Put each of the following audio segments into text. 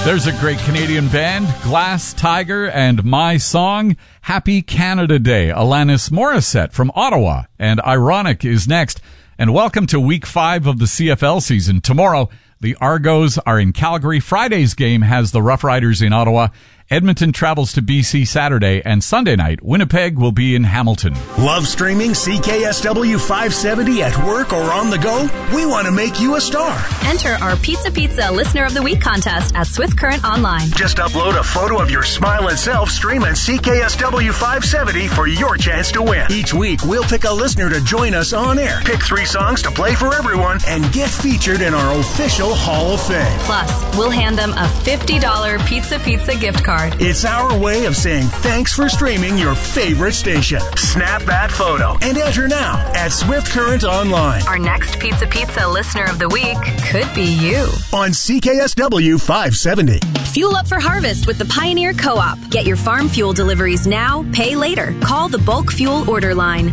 There's a great Canadian band, Glass Tiger, and my song, Happy Canada Day. Alanis Morissette from Ottawa, and Ironic is next. And welcome to Week 5 of the CFL season. Tomorrow, the Argos are in Calgary. Friday's game has the Rough Riders in Ottawa. Edmonton travels to BC Saturday, and Sunday night, Winnipeg will be in Hamilton. Love streaming CKSW 570 at work or on the go? We want to make you a star. Enter our Pizza Listener of the Week contest at Swift Current Online. Just upload a photo of your smiling self, stream at CKSW 570 for your chance to win. Each week, we'll pick a listener to join us on air, pick 3 songs to play for everyone, and get featured in our official Hall of Fame. Plus, we'll hand them a $50 Pizza gift card. It's our way of saying thanks for streaming your favorite station. Snap that photo and enter now at Swift Current Online. Our next Pizza Listener of the Week could be you. On CKSW 570. Fuel up for harvest with the Pioneer Co-op. Get your farm fuel deliveries now, pay later. Call the Bulk Fuel Order Line,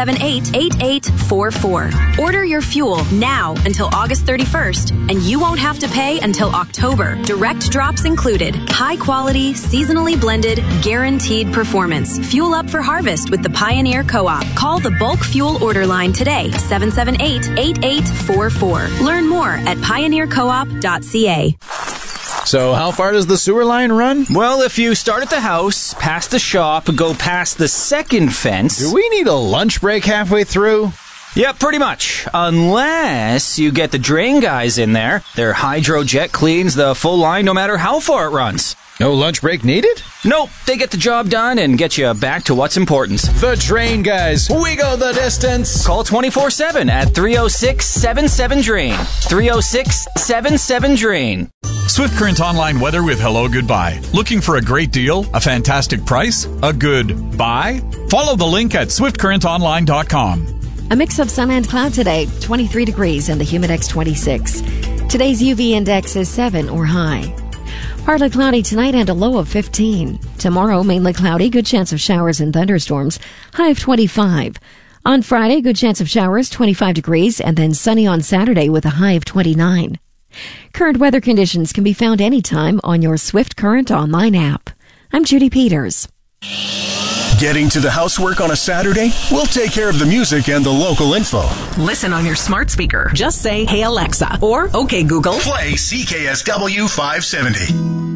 778-8844. Order your fuel now until August 31st, and you won't have to pay until October. Direct drops included. High quality, seasonally blended, guaranteed performance. Fuel up for harvest with the Pioneer Co-op. Call the Bulk Fuel Order Line today, 778-8844. Learn more at pioneercoop.ca. So how far does the sewer line run? Well, if you start at the house, past the shop, go past the second fence... Do we need a lunch break halfway through? Yeah, pretty much. Unless you get the drain guys in there. Their hydrojet cleans the full line no matter how far it runs. No lunch break needed? Nope, they get the job done and get you back to what's important. The drain guys, we go the distance. Call 24/7 at 306-77-DRAIN. 306-77-DRAIN. Swift Current Online weather with Hello Goodbye. Looking for a great deal, a fantastic price, a good buy? Follow the link at swiftcurrentonline.com. A mix of sun and cloud today, 23 degrees and the Humidex 26. Today's UV index is 7 or high. Partly cloudy tonight and a low of 15. Tomorrow, mainly cloudy, good chance of showers and thunderstorms, high of 25. On Friday, good chance of showers, 25 degrees, and then sunny on Saturday with a high of 29. Current weather conditions can be found anytime on your Swift Current Online app. I'm Judy Peters. Getting to the housework on a Saturday? We'll take care of the music and the local info. Listen on your smart speaker. Just say, "Hey Alexa," or "Okay Google." Play CKSW 570.